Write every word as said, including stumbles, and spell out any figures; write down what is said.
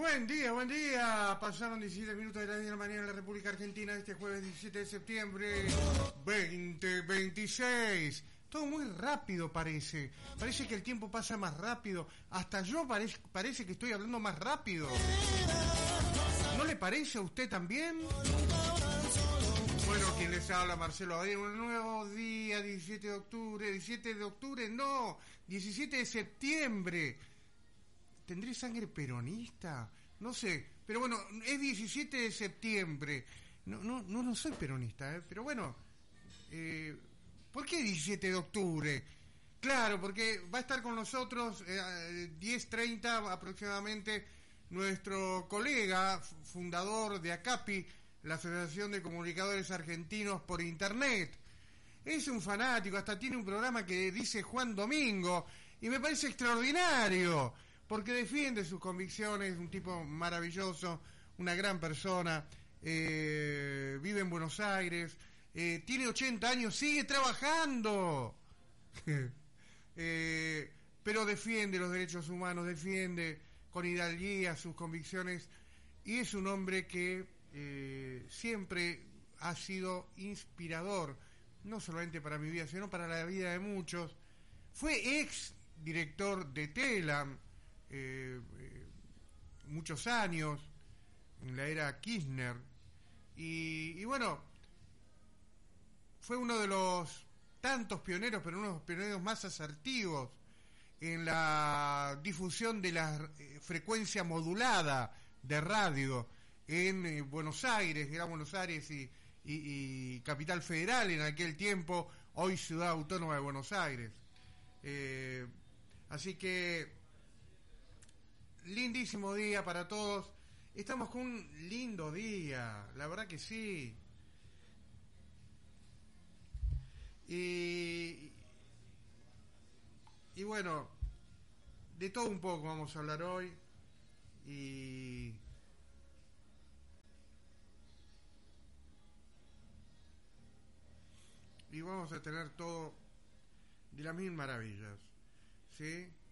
Buen día, buen día. Pasaron diecisiete minutos de la diez de la mañana en la República Argentina este jueves diecisiete de septiembre veinte veintiséis. Todo muy rápido parece. Parece que el tiempo pasa más rápido. Hasta yo parece, parece que estoy hablando más rápido. ¿No le parece a usted también? Bueno, quien les habla, Marcelo Badía, un nuevo día, diecisiete de octubre, diecisiete de octubre, no, diecisiete de septiembre. ¿Tendré sangre peronista? No sé, pero bueno, es diecisiete de septiembre. No, no, no, no soy peronista, ¿eh? Pero bueno, eh, ¿por qué diecisiete de octubre? Claro, porque va a estar con nosotros eh, diez treinta aproximadamente nuestro colega, fundador de ACAPI, la Asociación de Comunicadores Argentinos por Internet. Es un fanático, hasta tiene un programa que dice Juan Domingo, y me parece extraordinario, porque defiende sus convicciones, un tipo maravilloso, una gran persona, eh, vive en Buenos Aires, eh, tiene ochenta años, sigue trabajando, eh, pero defiende los derechos humanos, defiende con hidalguía sus convicciones, y es un hombre que eh, siempre ha sido inspirador, no solamente para mi vida, sino para la vida de muchos. Fue ex director de Telam, eh, eh, muchos años, en la era Kirchner, y, y bueno, fue uno de los tantos pioneros, pero uno de los pioneros más asertivos en la difusión de la eh, frecuencia modulada de radio en eh, Buenos Aires, Gran Buenos Aires y, y, y Capital Federal en aquel tiempo, hoy Ciudad Autónoma de Buenos Aires. Eh, así que lindísimo día para todos. Estamos con un lindo día, la verdad que sí. Y, y bueno, de todo un poco vamos a hablar hoy. Y y vamos a tener todo de las mil maravillas, ¿sí?